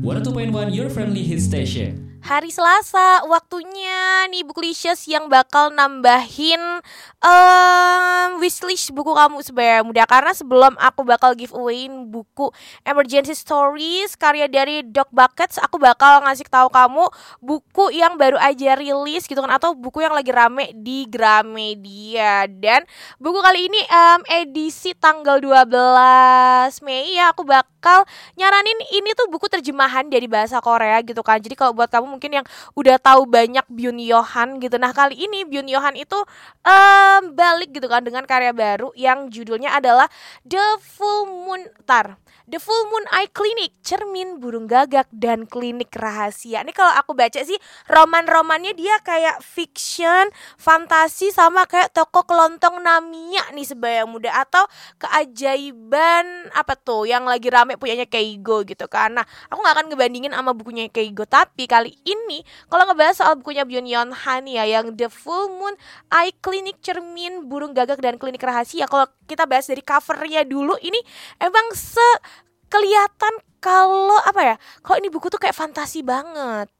102.1 Your Friendly Hit Station. Hari Selasa, waktunya nih Booklicious yang bakal nambahin wishlist buku kamu sebenarnya mudah. Karena sebelum aku bakal giveawayin buku Emergency Stories karya dari Doc Buckets, aku bakal ngasih tahu kamu buku yang baru aja rilis gitu kan, atau buku yang lagi rame di Gramedia. Dan buku kali ini edisi tanggal 12 Mei ya, aku bakal nyaranin ini tuh buku terjemahan dari bahasa Korea gitu kan. Jadi kalau buat kamu mungkin yang udah tahu banyak Byun Yohan gitu, nah kali ini Byun Yohan itu balik gitu kan dengan karya baru yang judulnya adalah The Full Moon Eye Clinic, cermin burung gagak dan klinik rahasia. Ini kalau aku baca sih roman-romannya dia kayak fiction, fantasi, sama kayak toko kelontong Namiya nih sebaya muda, atau keajaiban apa tuh yang lagi rame punyanya Keigo gitu kan. Nah aku gak akan ngebandingin sama bukunya Keigo, tapi kali ini kalau ngebahas soal bukunya Byun Yohan ya yang The Full Moon Eye Clinic, cermin burung gagak dan klinik rahasia, kalau kita bahas dari covernya dulu, ini emang kelihatan kalau apa ya, kalau ini buku tuh kayak fantasi banget.